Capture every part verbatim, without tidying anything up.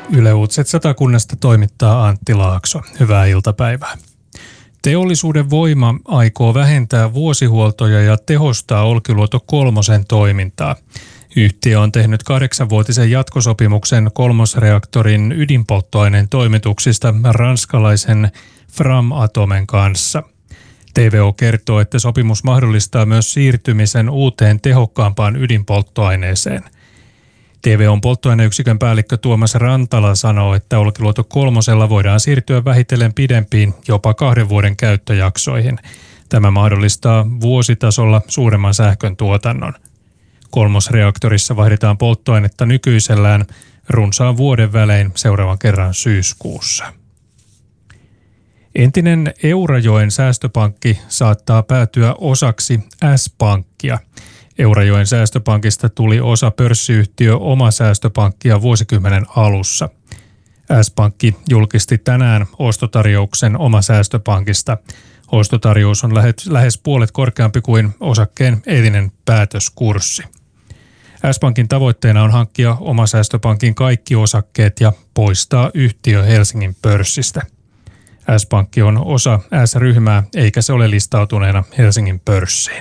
Yle Uutiset Satakunnasta toimittaa Antti Laakso. Hyvää iltapäivää. Teollisuuden Voima aikoo vähentää vuosihuoltoja ja tehostaa Olkiluoto kolmosen toimintaa. Yhtiö on tehnyt kahdeksanvuotisen jatkosopimuksen kolmosreaktorin ydinpolttoaineen toimituksista ranskalaisen Framatomen kanssa. T V O kertoo, että sopimus mahdollistaa myös siirtymisen uuteen tehokkaampaan ydinpolttoaineeseen. T V O:n polttoaineyksikön päällikkö Tuomas Rantala sanoo, että Olkiluoto kolmosella voidaan siirtyä vähitellen pidempiin, jopa kahden vuoden käyttöjaksoihin. Tämä mahdollistaa vuositasolla suuremman sähkön tuotannon. Kolmosreaktorissa vaihdetaan polttoainetta nykyisellään runsaan vuoden välein seuraavan kerran syyskuussa. Entinen Eurajoen säästöpankki saattaa päätyä osaksi S-pankkia. Eurajoen säästöpankista tuli osa pörssiyhtiö Oma Säästöpankkia vuosikymmenen alussa. S-pankki julkisti tänään ostotarjouksen Oma Säästöpankista. Ostotarjous on lähes puolet korkeampi kuin osakkeen eilinen päätöskurssi. S-pankin tavoitteena on hankkia Oma Säästöpankin kaikki osakkeet ja poistaa yhtiö Helsingin pörssistä. S-pankki on osa S-ryhmää eikä se ole listautuneena Helsingin pörssiin.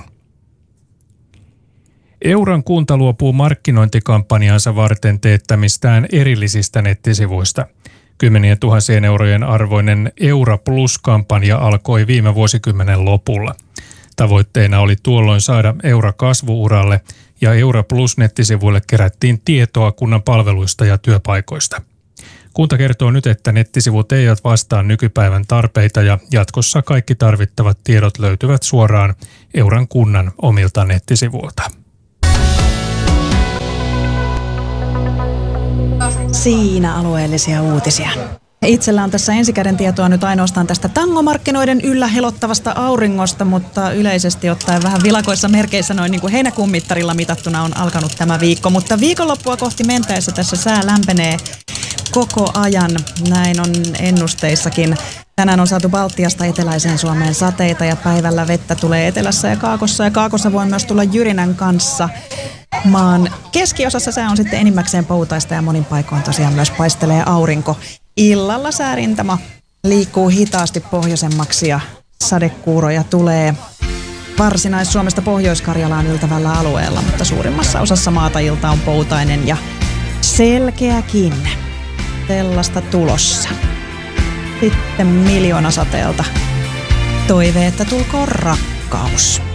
Euran kunta luopuu markkinointikampanjansa varten teettämistään erillisistä nettisivuista. Kymmenien tuhansien eurojen arvoinen Eura Plus-kampanja alkoi viime vuosikymmenen lopulla. Tavoitteena oli tuolloin saada Eura kasvu-uralle ja Eura Plus-nettisivuille kerättiin tietoa kunnan palveluista ja työpaikoista. Kunta kertoo nyt, että nettisivut eivät vastaa nykypäivän tarpeita ja jatkossa kaikki tarvittavat tiedot löytyvät suoraan Euran kunnan omilta nettisivuilta. Siinä alueellisia uutisia. Itsellä on tässä ensikäden tietoa nyt ainoastaan tästä tangomarkkinoiden yllä helottavasta auringosta, mutta yleisesti ottaen vähän vilakoissa merkeissä noin niin kuin heinäkuun mittarilla mitattuna on alkanut tämä viikko. Mutta viikonloppua kohti mentäessä tässä sää lämpenee koko ajan, näin on ennusteissakin. Tänään on saatu Baltiasta eteläiseen Suomeen sateita ja päivällä vettä tulee etelässä ja kaakossa ja kaakossa voi myös tulla jyrinän kanssa. Maan keskiosassa sää on sitten enimmäkseen poutaista ja monin paikoin tosiaan myös paistelee aurinko. Illalla säärintama liikkuu hitaasti pohjoisemmaksi ja sadekuuroja tulee Varsinais-Suomesta Pohjois-Karjalaan yltävällä alueella, mutta suurimmassa osassa maata ilta on poutainen ja selkeäkin. Sellaista tulossa. Sitten miljoonasateelta toive, että tulkoon rakkaus.